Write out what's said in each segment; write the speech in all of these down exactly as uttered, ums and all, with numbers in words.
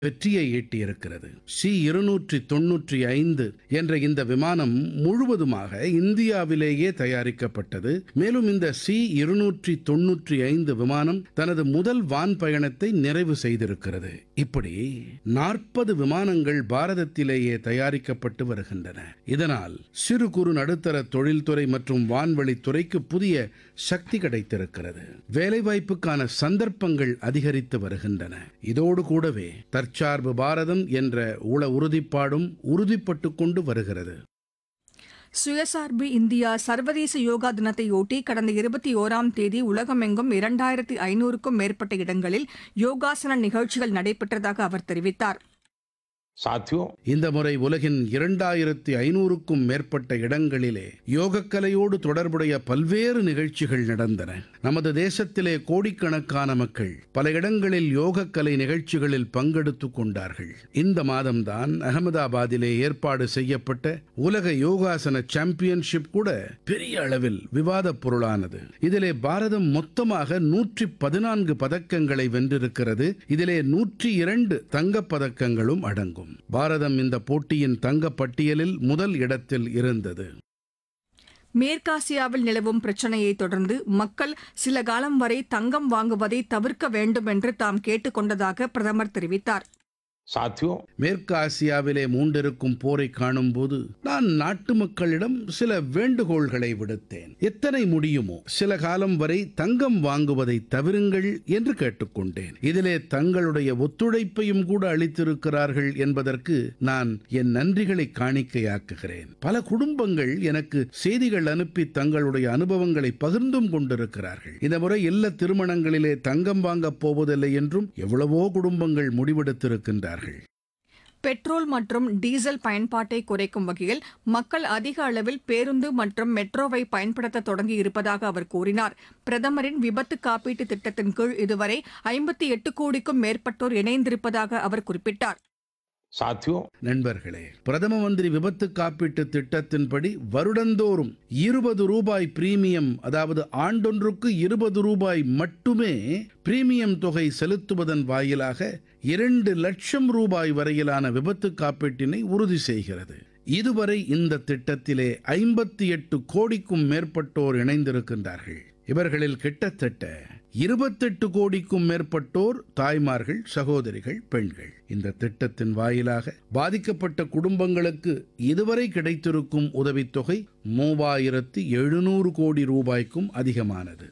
வெற்றியை ஈட்டியிருக்கிறது. சி இருநூற்றி தொன்னூற்றி ஐந்து என்ற இந்த விமானம் முழுவதுமாக இந்தியாவிலேயே தயாரிக்கப்பட்டது. மேலும் இந்த சி இருநூற்றி தொன்னூற்றி ஐந்து விமானம் தனது முதல் வான் பயணத்தை நிறைவு செய்திருக்கிறது. இப்படி நாற்பது விமானங்கள் பாரதத்திலேயே தயாரிக்கப்பட்டு வருகின்றன. இதனால் சிறு குறு நடுத்தர தொழில்துறை மற்றும் வான்வழித்துறைக்கு புதிய சக்தி கிடைத்திருக்கிறது. வேலைவாய்ப்புக்கான சந்தர்ப்பங்கள் அதிகரித்து வருகின்றன. இதோடு கூடவே தற்சார்பு பாரதம் என்ற உள உறுதிப்பாடும் உறுதிப்பட்டுக் கொண்டு வருகிறது. சுயசார்பு இந்தியா சர்வதேச யோகா தினத்தையொட்டி கடந்த இருபத்தி ஓராம் தேதி உலகமெங்கும் இரண்டாயிரத்தி ஐநூறுக்கும் மேற்பட்ட இடங்களில் யோகாசன நிகழ்ச்சிகள் நடைபெற்றதாக அவர் தெரிவித்தார். साथियों, இந்த முறை உலகின் இரண்டாயிரத்தி ஐநூறுக்கும் மேற்பட்ட இடங்களிலே யோகக்கலையோடு தொடர்புடைய பல்வேறு நிகழ்ச்சிகள் நடந்தன. நமது தேசத்திலே கோடிக்கணக்கான மக்கள் பல இடங்களில் யோகக்கலை நிகழ்ச்சிகளில் பங்கெடுத்துக் கொண்டார்கள். இந்த மாதம்தான் அகமதாபாத்திலே ஏற்பாடு செய்யப்பட்ட உலக யோகாசன சாம்பியன்ஷிப் கூட பெரிய அளவில் விவாதப் பொருளானது. இதிலே பாரதம் மொத்தமாக நூற்றி பதினான்கு பதக்கங்களை வென்றிருக்கிறது. இதிலே நூற்றி இரண்டு தங்கப் பதக்கங்களும் அடங்கும். பாரதம் இந்த போட்டியின் தங்கப் பட்டியலில் முதல் இடத்தில் இருந்தது. மேற்காசியாவில் நிலவும் பிரச்சினையை தொடர்ந்து மக்கள் சில காலம் வரை தங்கம் வாங்குவதை தவிர்க்க வேண்டும் என்று தாம் கேட்டுக் கொண்டதாக பிரதமர் தெரிவித்தார். साथियों, மேற்கு ஆசியாவிலே மூண்டிருக்கும் போரை காணும் போது நான் நாட்டு மக்களிடம் சில வேண்டுகோள்களை விடுத்தேன். எத்தனை முடியுமோ சில காலம் வரை தங்கம் வாங்குவதை தவிருங்கள் என்று கேட்டுக்கொண்டேன். இதிலே தங்களுடைய ஒத்துழைப்பையும் கூட அளித்திருக்கிறார்கள் என்பதற்கு நான் என் நன்றிகளை காணிக்கையாக்குகிறேன். பல குடும்பங்கள் எனக்கு செய்திகள் அனுப்பி தங்களுடைய அனுபவங்களை பகிர்ந்தும் கொண்டிருக்கிறார்கள். இந்த முறை எல்லா திருமணங்களிலே தங்கம் வாங்கப் போவதில்லை என்றும் எவ்வளவோ குடும்பங்கள் முடிவெடுத்திருக்கின்றார்கள். பெட்ரோல் மற்றும் டீசல் பயன்பாட்டை குறைக்கும் வகையில் மக்கள் அதிக அளவில் பேருந்து மற்றும் மெட்ரோவை பயன்படுத்த தொடங்கி இருப்பதாக அவர் கூறினார். பிரதமரின் விபத்து காப்பீட்டு திட்டத்தின் கீழ் இதுவரை ஐம்பத்தி எட்டு கோடிக்கும் மேற்பட்டோர் இணைந்திருப்பதாக அவர் குறிப்பிட்டார். साथियों, நண்பர்களே, பிரதம மந்திரி விபத்து காப்பீட்டு திட்டத்தின்படி வருடந்தோறும் இருபது ரூபாய் பிரீமியம், அதாவது ஆண்டொன்றுக்கு இருபது ரூபாய் மட்டுமே பிரீமியம் தொகை செலுத்துவதன் வாயிலாக இரண்டு லட்சம் ரூபாய் வரையிலான விபத்து காப்பீட்டினை உறுதி செய்கிறது. இதுவரை இந்த திட்டத்திலே ஐம்பத்தி எட்டு கோடிக்கும் மேற்பட்டோர் இணைந்திருக்கின்றார்கள். இவர்களில் கிட்டத்தட்ட இருபத்தெட்டு கோடிக்கும் மேற்பட்டோர் தாய்மார்கள், சகோதரிகள், பெண்கள். இந்த திட்டத்தின் வாயிலாக பாதிக்கப்பட்ட குடும்பங்களுக்கு இதுவரை கிடைத்திருக்கும் உதவித்தொகை மூவாயிரத்து எழுநூறு கோடி ரூபாய்க்கும் அதிகமானது.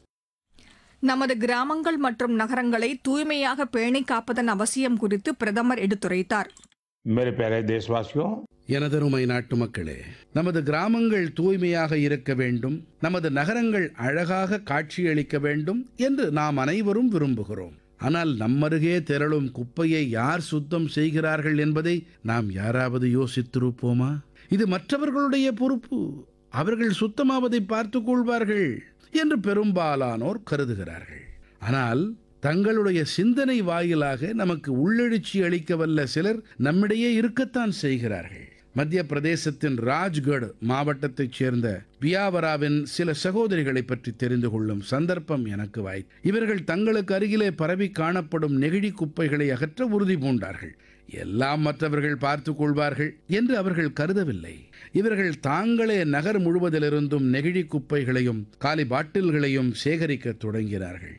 நமது கிராமங்கள் மற்றும் நகரங்களை தூய்மையாக பேணி காப்பதன் அவசியம் குறித்து பிரதமர் எடுத்துரைத்தார். मेरे प्यारे देशवासियों, எனதருமை நாட்டு மக்களே, நமது கிராமங்கள் தூய்மையாக இருக்க வேண்டும், நமது நகரங்கள் அழகாக காட்சியளிக்க வேண்டும் என்று நாம் அனைவரும் விரும்புகிறோம். ஆனால் நம்மருகே திரளும் குப்பையை யார் சுத்தம் செய்கிறார்கள் என்பதை நாம் யாராவது யோசித்திருப்போமா? இது மற்றவர்களுடைய பொறுப்பு, அவர்கள் சுத்தமாவதை பார்த்துக் கொள்வார்கள் என்று பெரும்பாலானோர் கருதுகிறார்கள். ஆனால் தங்களுடைய சிந்தனை வாயிலாக நமக்கு உள்ளெழுச்சி அளிக்க வல்ல சிலர் நம்மிடையே இருக்கத்தான் செய்கிறார்கள். மத்திய பிரதேசத்தின் ராஜ்கட் மாவட்டத்தைச் சேர்ந்த பியாவராவின் சில சகோதரிகளை பற்றி தெரிந்து கொள்ளும் சந்தர்ப்பம் எனக்கு வாய்த்தது. இவர்கள் தங்களுக்கு அருகிலே பரவி காணப்படும் நெகிழி குப்பைகளை அகற்ற உறுதி பூண்டார்கள். எல்லாம் மற்றவர்கள் பார்த்துக் கொள்வார்கள் என்று அவர்கள் கருதவில்லை. இவர்கள் தாங்களே நகர் முழுவதிலிருந்தும் நெகிழி குப்பைகளையும் காலி பாட்டில்களையும் சேகரிக்க தொடங்கினார்கள்.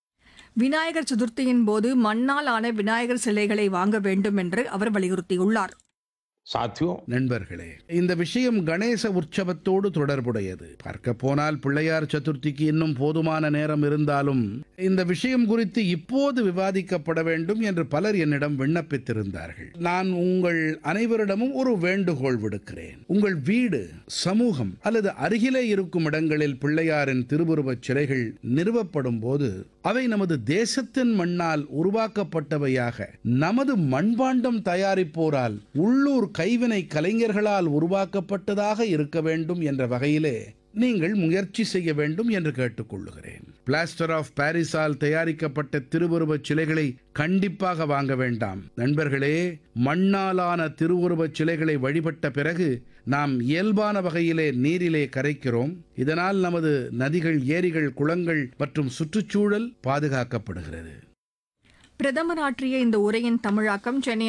விநாயகர் சதுர்த்தியின் போது மண்ணால் ஆன விநாயகர் சிலைகளை வாங்க வேண்டும் என்று அவர் வலியுறுத்தியுள்ளார். साथियों, நண்பர்களே, இந்த விஷயம் கணேச உற்சவத்தோடு தொடர்புடையது. பார்க்க போனால் பிள்ளையார் சதுர்த்திக்கு இன்னும் போதுமான நேரம் இருந்தாலும் இந்த விஷயம் குறித்து இப்போது விவாதிக்கப்பட வேண்டும் என்று பலர் என்னிடம் விண்ணப்பித்திருந்தார்கள். நான் உங்கள் அனைவரிடமும் ஒரு வேண்டுகோள் விடுக்கிறேன். உங்கள் வீடு, சமூகம் அல்லது அருகிலே இருக்கும் இடங்களில் பிள்ளையாரின் திருவுருவச் சிலைகள் நிறுவப்படும் போது அவை நமது தேசத்தின் மண்ணால் உருவாக்கப்பட்டவையாக, நமது மண்பாண்டம் தயாரிப்போரால், உள்ளூர் கைவினை கலைஞர்களால் உருவாக்கப்பட்டதாக இருக்க வேண்டும் என்ற வகையிலே நீங்கள் முயற்சி செய்ய வேண்டும் என்று கேட்டுக்கொள்ளுகிறேன். பிளாஸ்டர் ஆஃப் பாரிஸால் தயாரிக்கப்பட்ட திருவுருவச் சிலைகளை கண்டிப்பாக வாங்க வேண்டாம். நண்பர்களே, மண்ணாலான திருவுருவச் சிலைகளை வழிபட்ட பிறகு நாம் இயல்பான வகையிலே நீரிலே கரைக்கிறோம். இதனால் நமது நதிகள், ஏரிகள், குளங்கள் மற்றும் சுற்றுச்சூழல் பாதுகாக்கப்படுகிறது. பிரதமர் ஆற்றிய இந்த உரையின் தமிழாக்கம் சென்னை